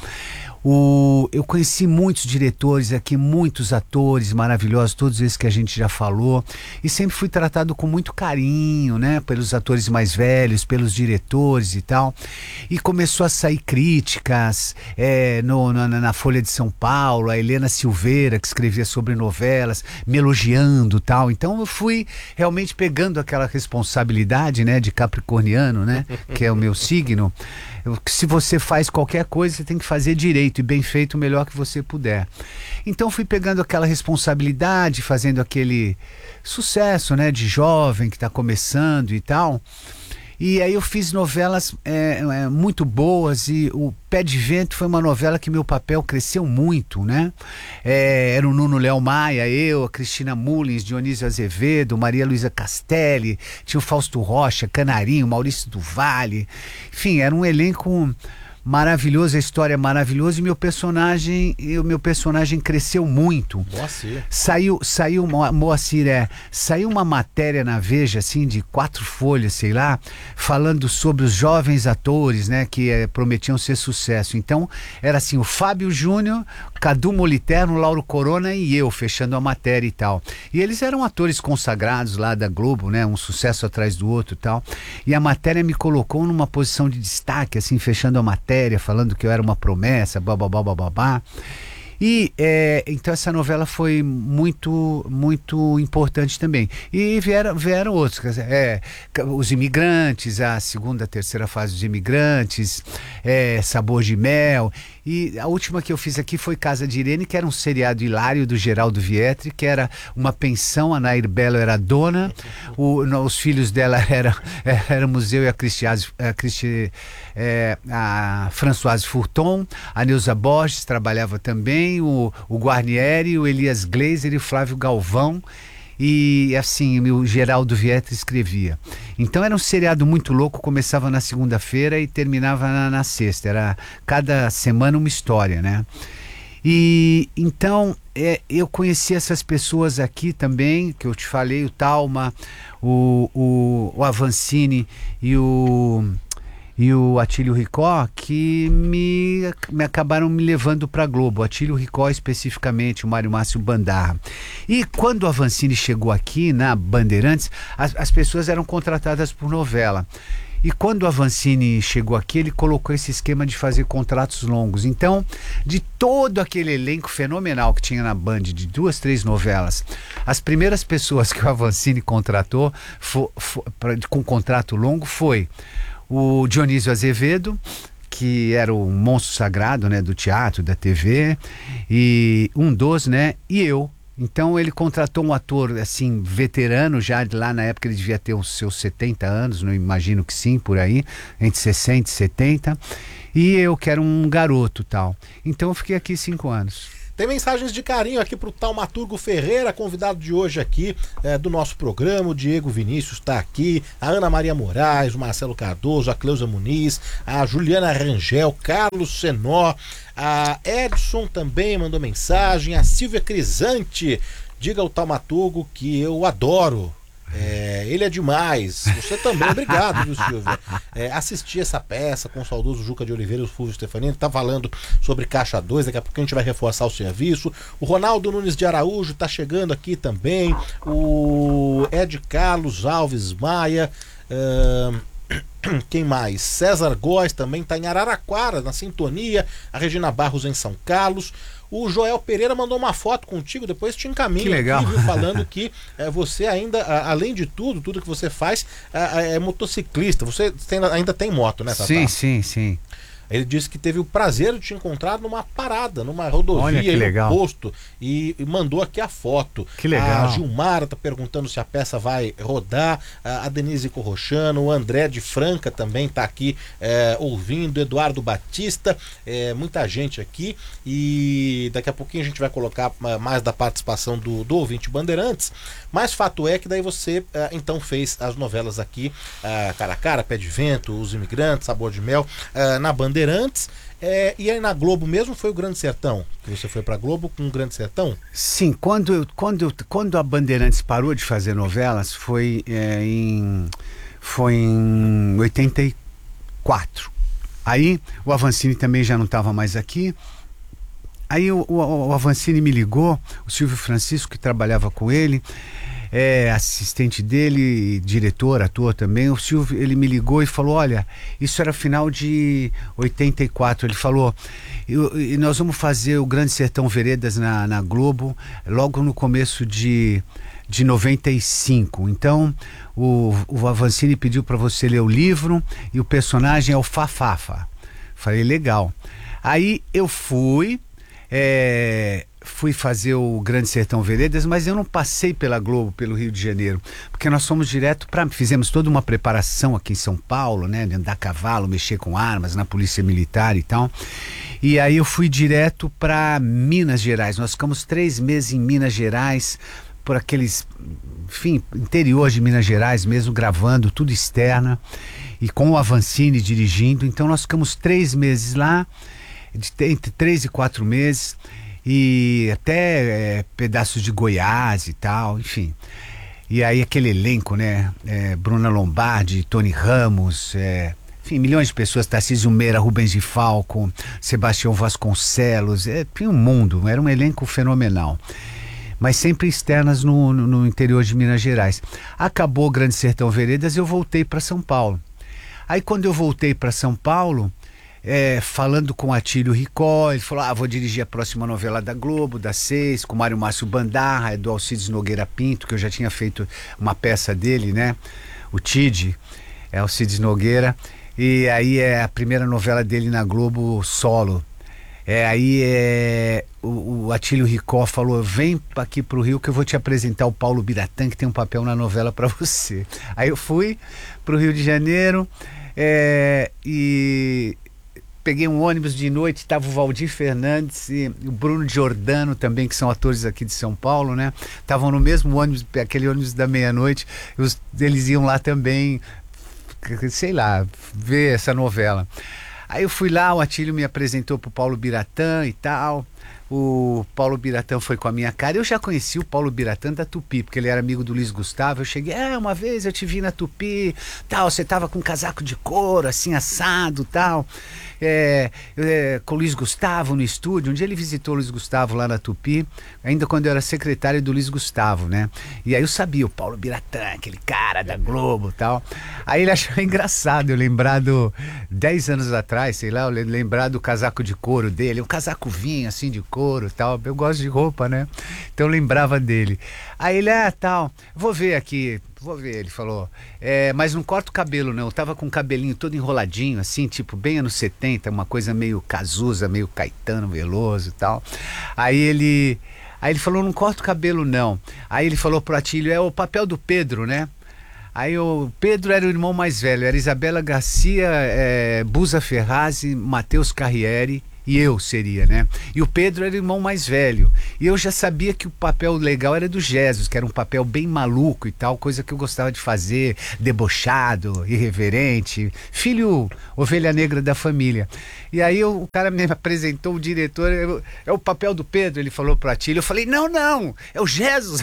O, eu conheci muitos diretores aqui, muitos atores maravilhosos, todos esses que a gente já falou, e sempre fui tratado com muito carinho, né, pelos atores mais velhos, pelos diretores e tal. E começou a sair críticas é, no, na, na Folha de São Paulo, a Helena Silveira, que escrevia sobre novelas, me elogiando tal. Então eu fui realmente pegando aquela responsabilidade, né, de capricorniano, né, que é o meu signo. Eu, se você faz qualquer coisa, você tem que fazer direito e bem feito o melhor que você puder. Então fui pegando aquela responsabilidade, fazendo aquele sucesso, né, de jovem que está começando e tal. E aí eu fiz novelas é, é, muito boas, e o Pé de Vento foi uma novela que meu papel cresceu muito, né? É, era o Nuno Léo Maia, eu, a Cristina Mullins, Dionísio Azevedo, Maria Luísa Castelli, tinha o Fausto Rocha, Canarinho, Maurício do Vale. Enfim, era um elenco maravilhoso, a história é maravilhosa, e meu personagem, o meu personagem cresceu muito. Moacir. Saiu, saiu, Moacir, é, saiu uma matéria na Veja, assim, de quatro folhas, sei lá, falando sobre os jovens atores, né, que é, prometiam ser sucesso. Então, era assim, o Fábio Júnior, Cadu Moliterno, Lauro Corona e eu, fechando a matéria e tal. E eles eram atores consagrados lá da Globo, né, um sucesso atrás do outro e tal. E a matéria me colocou numa posição de destaque, assim, fechando a matéria, falando que eu era uma promessa, bababá, bababá. E é, então essa novela foi muito, muito importante também. E vieram, vieram outros, quer dizer, é, Os Imigrantes, a segunda, terceira fase dos Imigrantes, é, Sabor de Mel. E a última que eu fiz aqui foi Casa de Irene, que era um seriado hilário do Geraldo Vietri, que era uma pensão, a Nair Belo era a dona, o, no, os filhos dela eram, éramos eu e a Cristiase, a, Cristi, é, a Françoise Furton, a Neuza Borges trabalhava também, o, o Guarnieri, o Elias Glazer e o Flávio Galvão. E assim, o Geraldo Vietri escrevia. Então era um seriado muito louco, começava na segunda-feira e terminava na, na sexta. Era cada semana uma história, né? E então é, eu conheci essas pessoas aqui também, que eu te falei, o Talma, o, o, o Avancini e o... e o Atílio Ricó, que me, me acabaram me levando para a Globo. O Atílio Ricó especificamente, o Mário Márcio Bandarra. E quando o Avancini chegou aqui na Bandeirantes, as, as pessoas eram contratadas por novela. E quando o Avancini chegou aqui, ele colocou esse esquema de fazer contratos longos. Então, de todo aquele elenco fenomenal que tinha na Band, de duas, três novelas, as primeiras pessoas que o Avancini contratou for, for, pra, com contrato longo foi o Dionísio Azevedo, que era o monstro sagrado, né, do teatro, da T V, e um dos, né, e eu. Então ele contratou um ator assim veterano, já de lá na época ele devia ter os seus setenta anos, não imagino que sim, por aí, entre sessenta e setenta, e eu que era um garoto tal. Então eu fiquei aqui cinco anos. Tem mensagens de carinho aqui pro Taumaturgo Ferreira, convidado de hoje aqui é, do nosso programa. O Diego Vinícius está aqui, a Ana Maria Moraes, o Marcelo Cardoso, a Cleusa Muniz, a Juliana Rangel, Carlos Senó, a Edson também mandou mensagem, a Silvia Crisante. Diga ao Taumaturgo que eu adoro. É, ele é demais. Você também, obrigado, viu, Silvia? É, assisti essa peça com o saudoso Juca de Oliveira e o Fulvio Stefanini. Tá falando sobre Caixa dois, daqui a pouco a gente vai reforçar o serviço. O Ronaldo Nunes de Araújo tá chegando aqui também. O Ed Carlos Alves Maia. Uh... Quem mais? César Góes também tá em Araraquara, na sintonia. A Regina Barros em São Carlos. O Joel Pereira mandou uma foto contigo, depois te encaminho. Que legal. Aqui, viu, falando que é, você ainda, a, além de tudo, tudo que você faz, é, é motociclista. Você tem, ainda tem moto, né, Tatá? Sim, sim, sim. Ele disse que teve o prazer de te encontrar numa parada, numa rodovia, Olha que aí no legal. posto, e, e mandou aqui a foto. Que legal. A Gilmara tá perguntando se a peça vai rodar, a, a Denise Corrochano, o André de Franca também tá aqui é, ouvindo, Eduardo Batista, é, muita gente aqui, e daqui a pouquinho a gente vai colocar mais da participação do, do ouvinte Bandeirantes, mas fato é que daí você é, então fez as novelas aqui, é, Cara a Cara, Pé de Vento, Os Imigrantes, Sabor de Mel, é, na Bandeirantes. Bandeirantes, é, e aí na Globo mesmo foi o Grande Sertão? Que você foi pra Globo com o Grande Sertão? Sim, quando, eu, quando, eu, quando a Bandeirantes parou de fazer novelas foi, é, em, foi em oitenta e quatro. Aí o Avancini também já não estava mais aqui. Aí o, o, o Avancini me ligou, o Silvio Francisco, que trabalhava com ele, é assistente dele, diretor, ator também. O Silvio, ele me ligou e falou: olha, isso era final de oitenta e quatro. Ele falou: e nós vamos fazer o Grande Sertão Veredas na, na Globo logo no começo de, de noventa e cinco. Então o, o Avancini pediu para você ler o livro e o personagem é o Fafafa. Falei: legal. Aí eu fui é, fui fazer o Grande Sertão Veredas, mas eu não passei pela Globo, pelo Rio de Janeiro, porque nós fomos direto para... Fizemos toda uma preparação aqui em São Paulo, né? Andar a cavalo, mexer com armas na Polícia Militar e tal. E aí eu fui direto para Minas Gerais. Nós ficamos três meses em Minas Gerais, por aqueles... Enfim, interior de Minas Gerais mesmo, gravando, tudo externa. E com o Avancini dirigindo. Então nós ficamos três meses lá, de, entre três e quatro meses... e até é, pedaços de Goiás e tal, enfim. E aí aquele elenco, né? É, Bruna Lombardi, Tony Ramos, é, enfim, milhões de pessoas, Tarcísio Meira, Rubens de Falco, Sebastião Vasconcelos, é, tinha um mundo, era um elenco fenomenal. Mas sempre externas no, no, no interior de Minas Gerais. Acabou o Grande Sertão Veredas e eu voltei para São Paulo. Aí quando eu voltei para São Paulo... É, falando com Atílio Ricó, ele falou: ah, vou dirigir a próxima novela da Globo, das seis, com Mário Márcio Bandarra, do Alcides Nogueira Pinto, que eu já tinha feito uma peça dele, né? O Tide, é Alcides Nogueira, e aí é a primeira novela dele na Globo solo. É, aí é, o, o Atílio Ricó falou: vem aqui pro Rio que eu vou te apresentar o Paulo Biratã, que tem um papel na novela para você. Aí eu fui pro Rio de Janeiro, é, e... peguei um ônibus de noite, estava o Valdir Fernandes e o Bruno Giordano também, que são atores aqui de São Paulo, né? Estavam no mesmo ônibus, aquele ônibus da meia-noite, eles iam lá também, sei lá, ver essa novela. Aí eu fui lá, o Atílio me apresentou pro Paulo Biratã e tal. O Paulo Biratã foi com a minha cara. Eu já conheci o Paulo Biratã da Tupi, porque ele era amigo do Luiz Gustavo. Eu cheguei: é, uma vez eu te vi na Tupi, tal, você tava com um casaco de couro, assim, assado, tal. É, é, com o Luiz Gustavo no estúdio. Um dia ele visitou o Luiz Gustavo lá na Tupi, ainda quando eu era secretário do Luiz Gustavo, né? E aí eu sabia, o Paulo Biratã, aquele cara da Globo e tal. Aí ele achou engraçado eu lembrado, dez anos atrás, sei lá, eu lembrar do casaco de couro dele, um casaco vinho, assim, de de couro e tal. Eu gosto de roupa, né? Então eu lembrava dele. Aí ele, ah, tal, vou ver aqui, vou ver, ele falou. É, mas não corta o cabelo, não. Eu tava com o cabelinho todo enroladinho, assim, tipo, bem anos setenta, uma coisa meio Cazuza, meio Caetano Veloso e tal. Aí ele. Aí ele falou, não corta o cabelo, não. Aí ele falou pro Atílio, é o papel do Pedro, né? Aí o Pedro era o irmão mais velho, era Isabela Garcia, é, Busa Ferrazzi, Matheus Carriere e eu seria, né? E o Pedro era o irmão mais velho. E eu já sabia que o papel legal era do Jesus, que era um papel bem maluco e tal, coisa que eu gostava de fazer, debochado, irreverente, filho ovelha negra da família. E aí o cara me apresentou, o diretor, eu, é o papel do Pedro, ele falou para Atílio, eu falei, não, não, é o Jesus.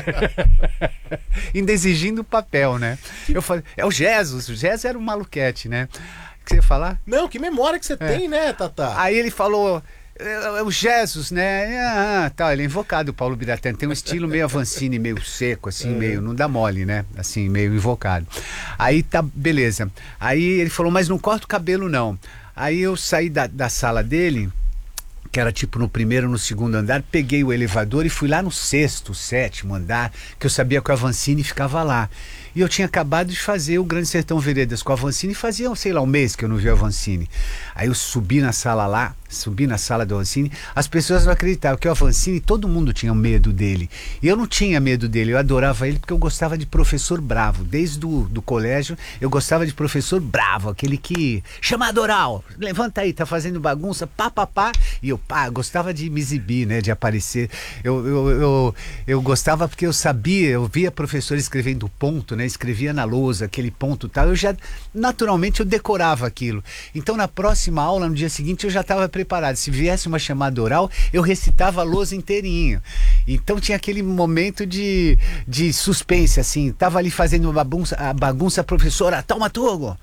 Ainda exigindo o papel, né? Eu falei, é o Jesus, o Jesus era um maluquete, né? O que você ia falar? Não, que memória que você É. tem, né, Tata? Aí ele falou, é, é o Jesus, né? Ah, tá, ele é invocado, o Paulo Biratã. Tem um estilo meio Avancini, meio seco, assim, meio, não dá mole, né? Assim, meio invocado. Aí tá, beleza. Aí ele falou, mas não corta o cabelo, não. Aí eu saí da, da sala dele, que era tipo no primeiro, no segundo andar, peguei o elevador e fui lá no sexto, sétimo andar, que eu sabia que o Avancini ficava lá. E eu tinha acabado de fazer o Grande Sertão Veredas com o Avancini, fazia, sei lá, um mês que eu não vi o Avancini. Aí eu subi na sala lá, subi na sala do Avancini, as pessoas não acreditavam que o Avancini, todo mundo tinha medo dele. E eu não tinha medo dele, eu adorava ele porque eu gostava de professor bravo. Desde do, do colégio, eu gostava de professor bravo, aquele que, chamado oral, levanta aí, tá fazendo bagunça, pá, pá, pá. E eu, pá, gostava de me exibir, né, de aparecer. Eu, eu, eu, eu gostava porque eu sabia, eu via professor escrevendo ponto, né, escrevia na lousa, aquele ponto e tal, eu já, naturalmente, eu decorava aquilo. Então, na próxima aula, no dia seguinte, eu já estava preparado. Se viesse uma chamada oral, eu recitava a lousa inteirinho. Então, tinha aquele momento de, de suspense, assim, tava ali fazendo uma bagunça, a bagunça, a professora, taumaturgo,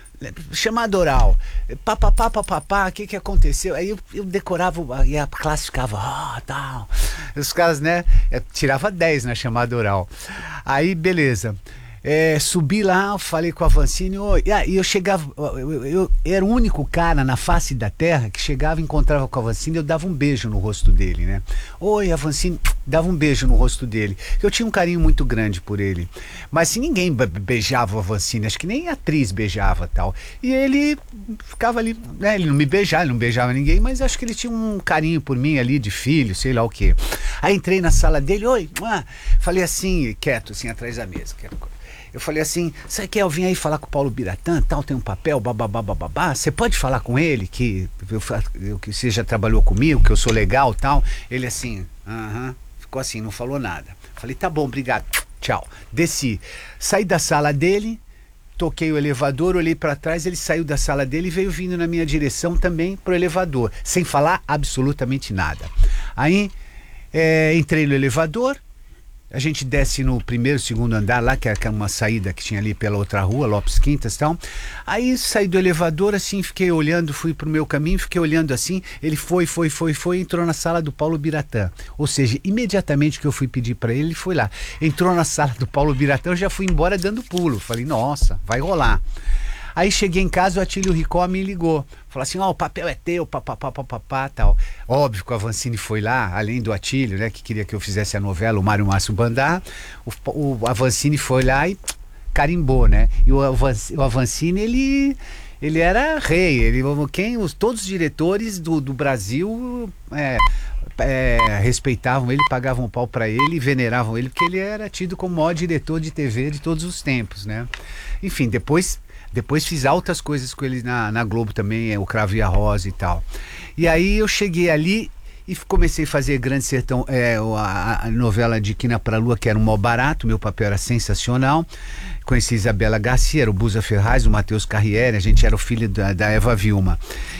chamada oral, papapá, papapá, o que que aconteceu? Aí eu, eu decorava e a classe ficava, ah, tal. Os caras, né, tirava dez na chamada oral. Aí, beleza. É, subi lá, falei com a Avancini, oh, e aí eu chegava, eu, eu, eu era o único cara na face da terra que chegava e encontrava com a Avancini, eu dava um beijo no rosto dele, né? Oi, Avancini, dava um beijo no rosto dele. Eu tinha um carinho muito grande por ele. Mas se ninguém beijava o Avancini, acho que nem a atriz beijava tal. E ele ficava ali, né? Ele não me beijava, ele não beijava ninguém, mas acho que ele tinha um carinho por mim ali, de filho, sei lá o quê. Aí entrei na sala dele, oi, ah, falei assim, quieto, assim, atrás da mesa, quieto. Eu falei assim, você quer eu vim aí falar com o Paulo Biratã, tal, tem um papel, bababá, bababá, você pode falar com ele, que, eu, eu, que você já trabalhou comigo, que eu sou legal, tal. Ele assim, aham, uh-huh. Ficou assim, não falou nada. Falei, tá bom, obrigado, tchau. Desci, saí da sala dele, toquei o elevador, olhei para trás, ele saiu da sala dele e veio vindo na minha direção também pro elevador, sem falar absolutamente nada. Aí, é, entrei no elevador, a gente desce no primeiro, segundo andar lá, que era uma saída que tinha ali pela outra rua, Lopes Quintas e tal. Aí saí do elevador, assim, fiquei olhando, fui pro meu caminho, fiquei olhando assim, ele foi, foi, foi, foi, entrou na sala do Paulo Biratã. Ou seja, imediatamente que eu fui pedir para ele, ele foi lá. Entrou na sala do Paulo Biratã, eu já fui embora dando pulo. Falei, nossa, vai rolar. Aí cheguei em casa, o Atílio Ricó me ligou. Falou assim, ó, oh, o papel é teu, papapá, papapá, tal. Óbvio que o Avancini foi lá, além do Atílio, né, que queria que eu fizesse a novela, o Mário Márcio Bandar, o, o Avancini foi lá e carimbou, né? E o, o Avancini, ele, ele era rei, ele, quem, os, todos os diretores do, do Brasil é, é, respeitavam ele, pagavam pau pra ele, veneravam ele, porque ele era tido como o maior diretor de T V de todos os tempos, né? Enfim, depois... Depois fiz altas coisas com ele na, na Globo também, o Cravo e a Rosa e tal. E aí eu cheguei ali e comecei a fazer Grande Sertão, é, a, a novela de Quina pra Lua, que era um mó barato, meu papel era sensacional. Conheci a Isabela Garcia, era o Busa Ferraz, o Matheus Carriere, a gente era o filho da, da Eva Vilma.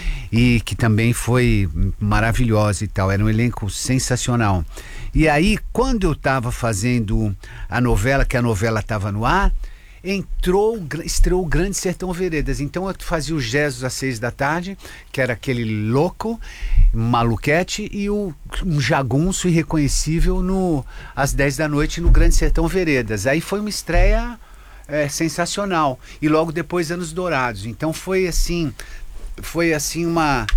E que também foi maravilhosa e tal, era um elenco sensacional. E aí, quando eu estava fazendo a novela, que a novela estava no ar, entrou, estreou o Grande Sertão Veredas. Então eu fazia o Jesus às seis da tarde, que era aquele louco, maluquete, e o, um jagunço irreconhecível no, às dez da noite no Grande Sertão Veredas. Aí foi uma estreia é, sensacional. E logo depois Anos Dourados. Então foi assim, foi assim uma...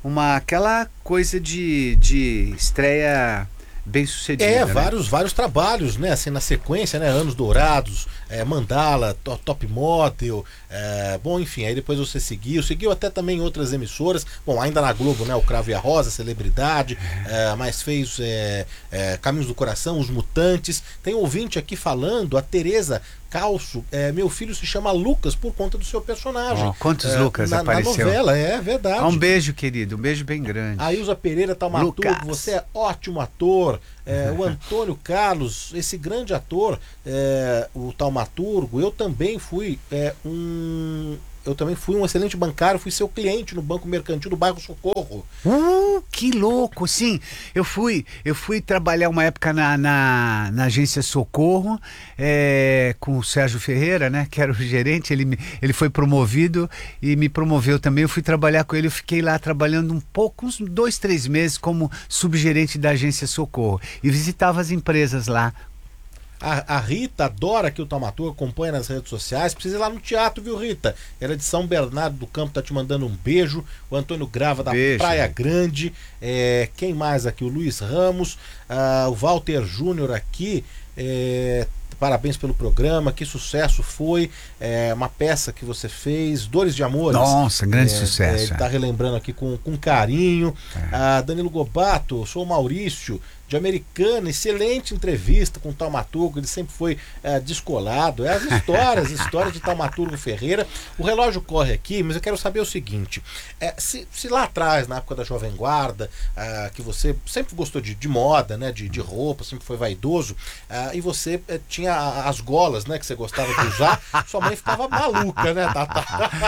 uma aquela coisa de, de estreia bem sucedida. É, né? vários, vários trabalhos, né? Assim, na sequência, né? Anos Dourados, é, Mandala, to, Top Model, é, bom, enfim, aí depois você seguiu, seguiu até também em outras emissoras, bom, ainda na Globo, né? O Cravo e a Rosa, Celebridade, é, mas fez é, é, Caminhos do Coração, Os Mutantes. Tem ouvinte aqui falando, a Tereza Calço, é, meu filho se chama Lucas por conta do seu personagem. Oh, quantos é, Lucas na, apareceu? Na novela, é verdade. Ah, um beijo, querido, um beijo bem grande. A Ilza Pereira, Taumaturgo, Lucas. você é ótimo ator. É, o Antônio Carlos, esse grande ator, é, o Taumaturgo, eu também fui é, um... Eu também fui um excelente bancário, fui seu cliente no Banco Mercantil do bairro Socorro. Uh, que louco, sim. Eu fui, eu fui trabalhar uma época na, na, na agência Socorro, é, com o Sérgio Ferreira, né, que era o gerente. Ele, me, ele foi promovido e me promoveu também. Eu fui trabalhar com ele, eu fiquei lá trabalhando um pouco, uns dois, três meses como subgerente da agência Socorro. E visitava as empresas lá. A, a Rita adora que o Taumaturgo acompanha nas redes sociais. Precisa ir lá no teatro, viu, Rita? Ela é de São Bernardo do Campo, tá te mandando um beijo. O Antônio Grava da Beijo, Praia né? Grande. É, quem mais aqui? O Luiz Ramos. Ah, o Walter Júnior aqui. É, parabéns pelo programa, que sucesso foi. É, uma peça que você fez, Dores de Amores. Nossa, grande é, sucesso. É, ele tá relembrando aqui com, com carinho. É. Ah, Danilo Gobato, sou o Maurício de Americana, excelente entrevista com o Taumaturgo, ele sempre foi é, descolado, é as histórias, histórias de Taumaturgo Ferreira. O relógio corre aqui, mas eu quero saber o seguinte, é, se, se lá atrás, na época da Jovem Guarda, ah, que você sempre gostou de, de moda, né, de, de roupa, sempre foi vaidoso, ah, e você é, tinha as golas, né, que você gostava de usar, sua mãe ficava maluca, né, Tata?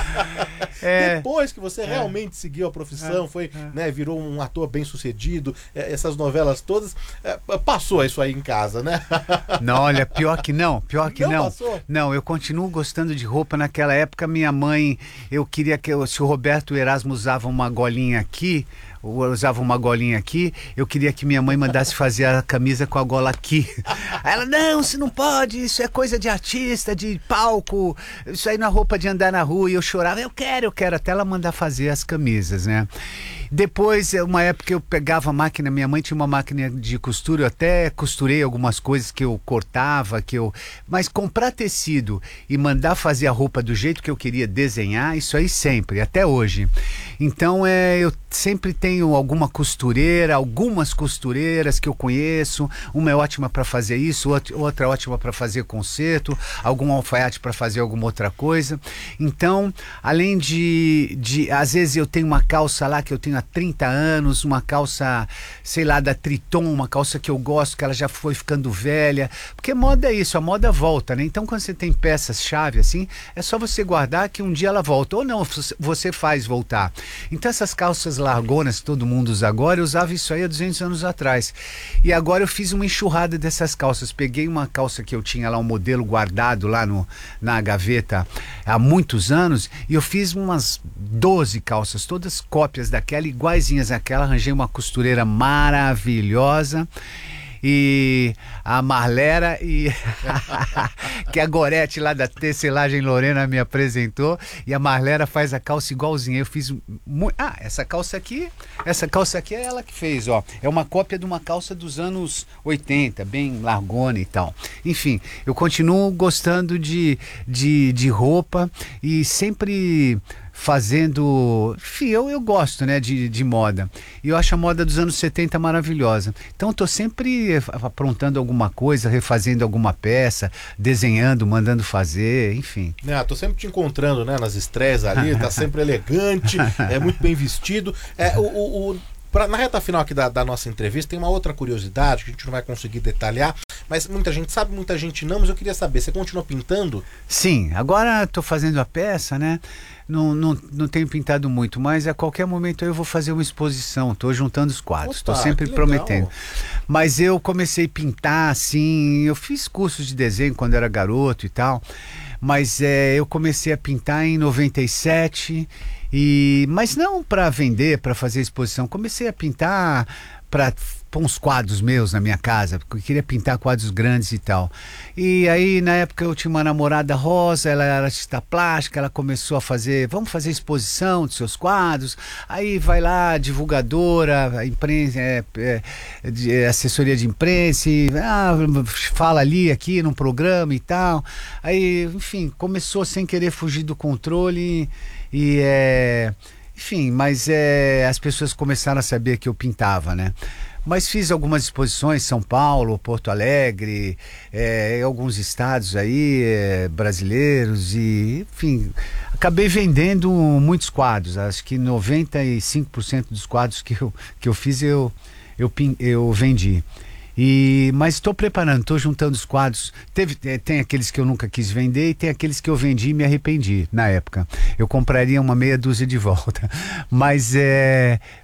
É. Depois que você realmente seguiu a profissão, foi, né, virou um ator bem sucedido, é, essas novelas todas, é, passou isso aí em casa, né? Não, olha, pior que não, pior que Não não. passou? Não, eu continuo gostando de roupa. Naquela época, minha mãe, eu queria que, eu, se o Roberto Erasmo usava uma golinha aqui, ou usava uma golinha aqui, eu queria que minha mãe mandasse fazer a camisa com a gola aqui. Aí ela, não, você não pode, isso é coisa de artista, de palco, isso aí não é roupa de andar na rua. E eu chorava, eu quero, eu quero, até ela mandar fazer as camisas, né? Depois, uma época eu pegava a máquina, minha mãe tinha uma máquina de costura, eu até costurei algumas coisas que eu cortava, que eu... Mas comprar tecido e mandar fazer a roupa do jeito que eu queria desenhar, isso aí sempre, até hoje. Então, é, eu sempre tenho alguma costureira, algumas costureiras que eu conheço, uma é ótima para fazer isso, outra é ótima para fazer conserto, algum alfaiate para fazer alguma outra coisa. Então, além de, de... Às vezes eu tenho uma calça lá que eu tenho há trinta anos, uma calça, sei lá, da Triton, uma calça que eu gosto, que ela já foi ficando velha, porque moda é isso, a moda volta, né? Então quando você tem peças-chave assim, é só você guardar que um dia ela volta, ou não, você faz voltar. Então essas calças largonas que todo mundo usa agora, eu usava isso aí há duzentos anos atrás, e agora eu fiz uma enxurrada dessas calças, peguei uma calça que eu tinha lá, um modelo guardado lá no, na gaveta há muitos anos, e eu fiz umas doze calças, todas cópias daquela, iguaizinhas àquela, arranjei uma costureira maravilhosa, e a Marlera e que a Gorete lá da Tecelagem Lorena me apresentou, e a Marlera faz a calça igualzinha. Eu fiz mu... ah, essa calça aqui, essa calça aqui é ela que fez, ó. É uma cópia de uma calça dos anos oitenta, bem largona e tal. Enfim, eu continuo gostando de, de, de roupa e sempre fazendo... Enfim, eu, eu gosto, né, de, de moda. E eu acho a moda dos anos setenta maravilhosa. Então eu tô sempre aprontando alguma coisa, refazendo alguma peça, desenhando, mandando fazer, enfim. É, tô sempre te encontrando, né, nas estreias ali, tá sempre elegante, é muito bem vestido. É, o, o, o, pra, na reta final aqui da, da nossa entrevista tem uma outra curiosidade que a gente não vai conseguir detalhar, mas muita gente sabe, muita gente não, mas eu queria saber, você continua pintando? Sim, agora tô fazendo a peça, né? Não, não, não tenho pintado muito, mas a qualquer momento eu vou fazer uma exposição, estou juntando os quadros, estou sempre prometendo. Mas eu comecei a pintar assim, eu fiz cursos de desenho quando era garoto e tal, mas é, eu comecei a pintar em noventa e sete, e, mas não para vender, para fazer exposição, comecei a pintar para pôr uns quadros meus na minha casa, porque eu queria pintar quadros grandes e tal. E aí, na época, eu tinha uma namorada rosa, ela era artista plástica, ela começou a fazer, vamos fazer exposição dos seus quadros. Aí vai lá, divulgadora, imprensa, é, é, de, é, assessoria de imprensa, e, ah, fala ali, aqui, num programa e tal. Aí, enfim, começou sem querer fugir do controle e, é, enfim, mas é, as pessoas começaram a saber que eu pintava, né? Mas fiz algumas exposições, São Paulo, Porto Alegre, é, em alguns estados aí, é, brasileiros, e enfim, acabei vendendo muitos quadros. Acho que noventa e cinco por cento dos quadros que eu, que eu fiz eu, eu, eu vendi. E, mas estou preparando, estou juntando os quadros. Teve, tem aqueles que eu nunca quis vender e tem aqueles que eu vendi e me arrependi na época. Eu compraria uma meia dúzia de volta. Mas é...